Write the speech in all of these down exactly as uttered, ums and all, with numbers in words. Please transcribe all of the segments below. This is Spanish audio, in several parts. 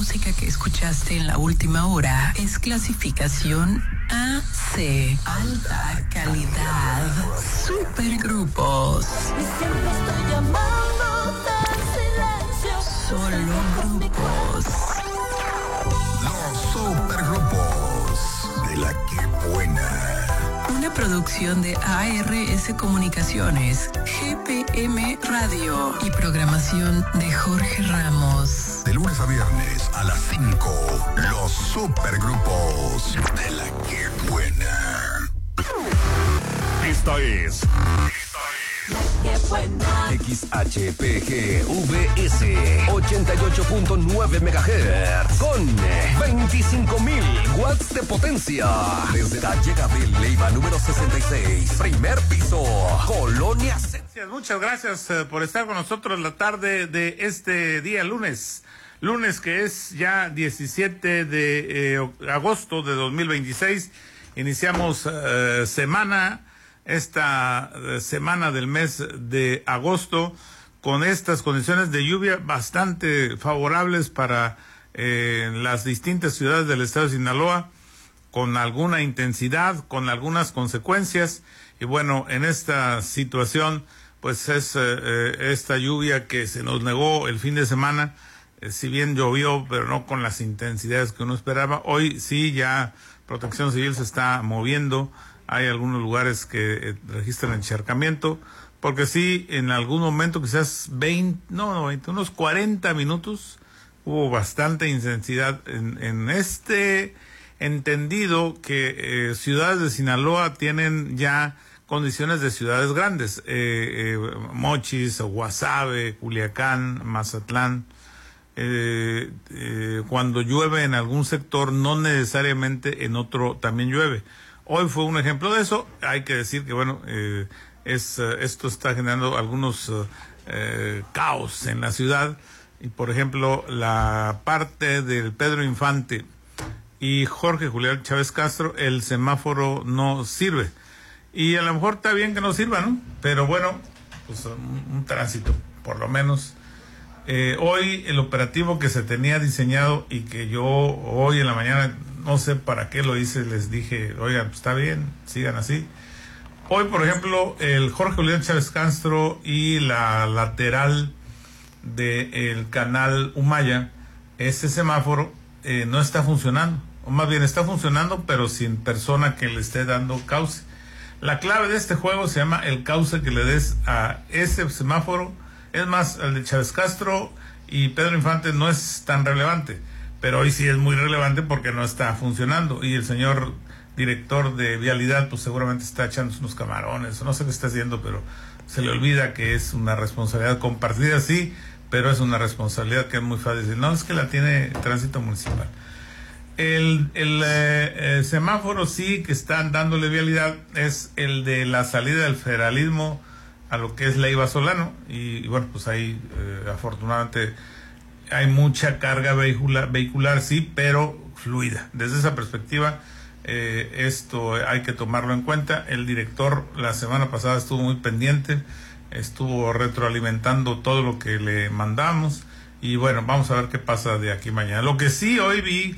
música que escuchaste en la última hora es clasificación A C, alta calidad, supergrupos. Y siempre estoy llamándote en silencio. Solo grupos. Los supergrupos de la que buena. Una producción de A R S Comunicaciones, G P M Radio y programación de Jorge Ramos. De lunes a viernes a las cinco, los supergrupos de la que buena. Esta es... ¡Qué buena! X H P G V S ochenta y ocho punto nueve megahertz con veinticinco mil watts de potencia. Desde Calle Gabriel Leiva número sesenta y seis, primer piso, Colonia. Muchas gracias eh, por estar con nosotros la tarde de este día lunes. Lunes que es ya diecisiete de eh, agosto de dos mil veintiséis. Iniciamos eh, semana. Esta semana del mes de agosto con estas condiciones de lluvia bastante favorables para eh, las distintas ciudades del estado de Sinaloa, con alguna intensidad, con algunas consecuencias. Y bueno, en esta situación pues es eh, esta lluvia que se nos negó el fin de semana, eh, si bien llovió pero no con las intensidades que uno esperaba. Hoy sí ya Protección Civil se está moviendo. Hay algunos lugares que eh, registran encharcamiento, porque sí, en algún momento, quizás veinte, no, no, veinte, unos cuarenta minutos, hubo bastante intensidad en, en este entendido que eh, ciudades de Sinaloa tienen ya condiciones de ciudades grandes, eh, eh, Mochis, Guasave, Culiacán, Mazatlán. Eh, eh, cuando llueve en algún sector, no necesariamente en otro también llueve. Hoy fue un ejemplo de eso. Hay que decir que, bueno, eh, es, uh, esto está generando algunos uh, eh, caos en la ciudad. Y, por ejemplo, la parte del Pedro Infante y Jorge Julián Chávez Castro, el semáforo no sirve. Y a lo mejor está bien que no sirva, ¿no? Pero bueno, pues un, un tránsito, por lo menos. Eh, hoy el operativo que se tenía diseñado y que yo hoy en la mañana... no sé para qué lo hice, les dije, oigan, pues está bien, sigan así. Hoy, por ejemplo, el Jorge Julián Chávez Castro y la lateral del canal Humaya, ese semáforo eh, no está funcionando, o más bien está funcionando, pero sin persona que le esté dando cauce. La clave de este juego se llama el cauce que le des a ese semáforo. Es más, el de Chávez Castro y Pedro Infante no es tan relevante, pero hoy sí es muy relevante porque no está funcionando y el señor director de vialidad pues seguramente está echando unos camarones, no sé qué está haciendo, pero se le olvida que es una responsabilidad compartida, sí, pero es una responsabilidad que es muy fácil decir, no, es que la tiene Tránsito Municipal. El, el, eh, el semáforo sí que están dándole vialidad es el de la salida del federalismo a lo que es Leiva Solano y, y bueno, pues ahí eh, afortunadamente hay mucha carga vehicular, vehicular, sí, pero fluida. Desde esa perspectiva, eh, esto hay que tomarlo en cuenta. El director la semana pasada estuvo muy pendiente, estuvo retroalimentando todo lo que le mandamos y bueno, vamos a ver qué pasa de aquí mañana. Lo que sí hoy vi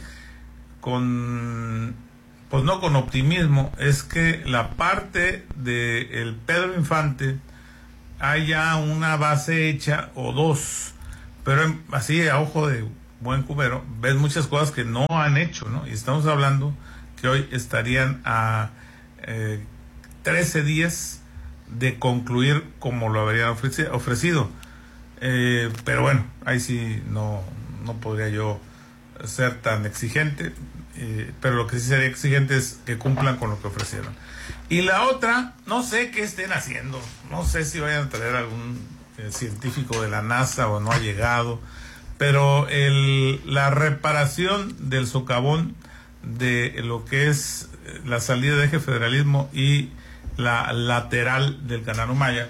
con, pues no con optimismo, es que la parte de el Pedro Infante hay ya una base hecha o dos, pero así a ojo de buen cubero ves muchas cosas que no han hecho, ¿no? Y estamos hablando que hoy estarían a eh, trece días de concluir como lo habrían ofreci- ofrecido. Eh, pero bueno, ahí sí no, no podría yo ser tan exigente, eh, pero lo que sí sería exigente es que cumplan con lo que ofrecieron. Y la otra, no sé qué estén haciendo, no sé si vayan a traer algún eh, científico de la NASA o no ha llegado, pero el, la reparación del socavón de lo que es la salida de Eje Federalismo y la lateral del canal Humaya,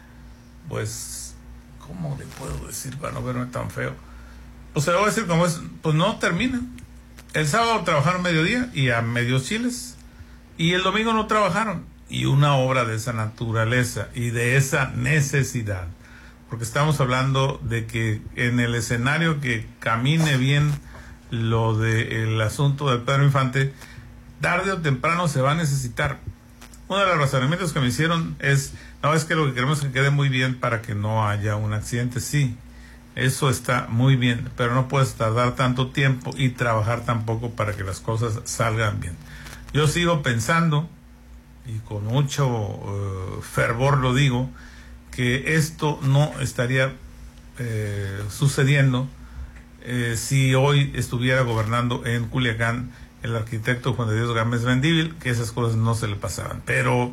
pues, ¿cómo le puedo decir para no verme tan feo? O sea, voy a decir como es, pues no termina. El sábado trabajaron mediodía y a medios chiles, y el domingo no trabajaron. Y una obra de esa naturaleza y de esa necesidad, porque estamos hablando de que en el escenario que camine bien lo del asunto del Pedro Infante, tarde o temprano se va a necesitar. Uno de los razonamientos que me hicieron es, no, es que lo que queremos es que quede muy bien para que no haya un accidente. Sí, eso está muy bien, pero no puedes tardar tanto tiempo y trabajar tampoco para que las cosas salgan bien. Yo sigo pensando, y con mucho uh, fervor lo digo, que esto no estaría eh, sucediendo eh, si hoy estuviera gobernando en Culiacán el arquitecto Juan de Dios Gámez Mendívil, que esas cosas no se le pasaban. Pero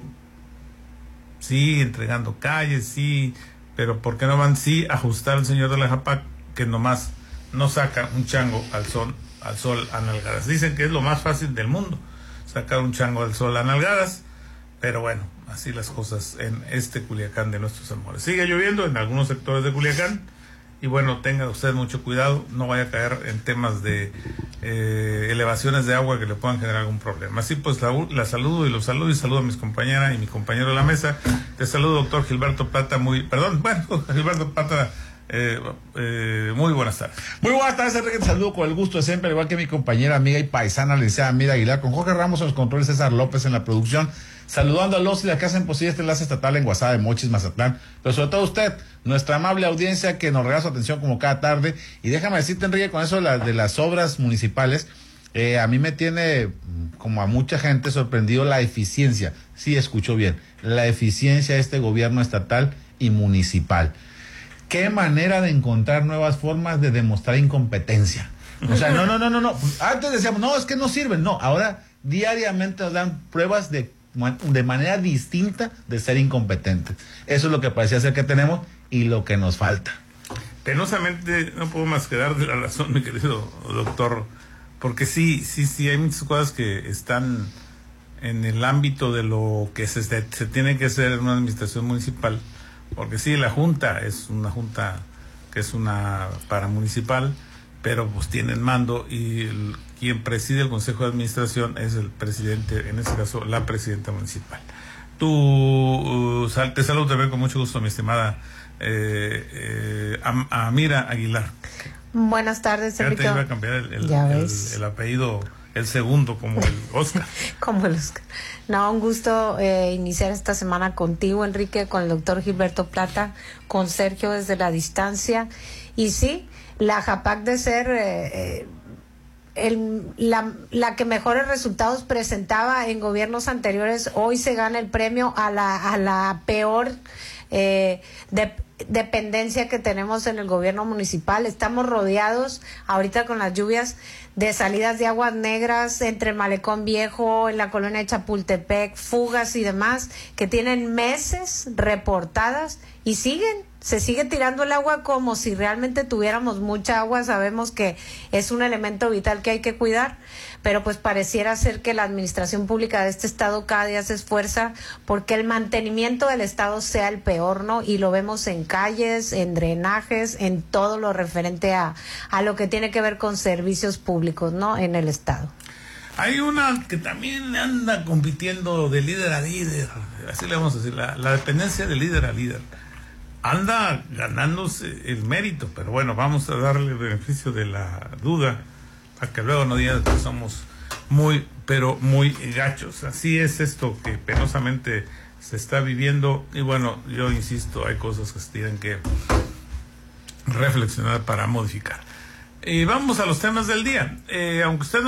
sí, entregando calles, sí, pero ¿por qué no van sí ajustar al señor de la Japac, que nomás no saca un chango al sol, al sol a nalgadas? Dicen que es lo más fácil del mundo, sacar un chango al sol a nalgadas, pero bueno, así las cosas en este Culiacán de nuestros amores. Sigue lloviendo en algunos sectores de Culiacán, y bueno, tenga usted mucho cuidado, no vaya a caer en temas de eh, elevaciones de agua que le puedan generar algún problema. Así pues, la, la saludo y los saludo y saludo a mis compañeras y mi compañero de la mesa. Te saludo, doctor Gilberto Plata, muy, perdón, bueno, Gilberto Plata, eh, eh, muy buenas tardes. Muy buenas tardes, Enrique, te saludo con el gusto de siempre, al igual que mi compañera, amiga y paisana, licenciada Mira Aguilar, con Jorge Ramos en los controles, César López en la producción. Saludando a los y las que hacen posible este enlace estatal en Guasave, Mochis, Mazatlán, pero sobre todo a usted, nuestra amable audiencia que nos regala su atención como cada tarde. Y déjame decirte, Enrique, con eso de, la, de las obras municipales, eh, a mí me tiene, como a mucha gente, sorprendido la eficiencia, sí escuchó bien, la eficiencia de este gobierno estatal y municipal. Qué manera de encontrar nuevas formas de demostrar incompetencia. O sea, no, no, no, no, no. Antes decíamos, no, es que no sirven, no, ahora diariamente nos dan pruebas de de manera distinta de ser incompetentes. Eso es lo que parecía ser que tenemos y lo que nos falta. Penosamente no puedo más que darle la razón, mi querido doctor, porque sí, sí, sí, hay muchas cosas que están en el ámbito de lo que se, se tiene que hacer en una administración municipal, porque sí, la junta es una junta que es una paramunicipal, pero pues tienen mando y el, quien preside el Consejo de Administración es el presidente, en este caso la presidenta municipal. Tú, uh, sal, te saludo también con mucho gusto, mi estimada eh, eh, Am, Amira Aguilar. Buenas tardes, Enrique. Ya te iba a cambiar el, el, el, el apellido, el segundo, como el Oscar. Como el Oscar. No, un gusto eh, iniciar esta semana contigo, Enrique, con el doctor Gilberto Plata, con Sergio desde la distancia. Y sí, la Japac de ser eh, eh, el, la, la que mejores resultados presentaba en gobiernos anteriores, hoy se gana el premio a la, a la peor eh, de, dependencia que tenemos en el gobierno municipal. Estamos rodeados ahorita con las lluvias de salidas de aguas negras entre el Malecón Viejo, en la colonia de Chapultepec, fugas y demás, que tienen meses reportadas y siguen, se sigue tirando el agua como si realmente tuviéramos mucha agua. Sabemos que es un elemento vital que hay que cuidar, pero pues pareciera ser que la administración pública de este estado cada día se esfuerza porque el mantenimiento del estado sea el peor, ¿no? Y lo vemos en calles, en drenajes, en todo lo referente a, a lo que tiene que ver con servicios públicos, ¿no? En el estado. Hay una que también anda compitiendo de líder a líder, así le vamos a decir, la, la dependencia de líder a líder. Anda ganándose el mérito, pero bueno, vamos a darle el beneficio de la duda para que luego no digan que somos muy, pero muy gachos. Así es esto que penosamente se está viviendo y bueno, yo insisto, hay cosas que se tienen que reflexionar para modificar. Y vamos a los temas del día. Eh, aunque usted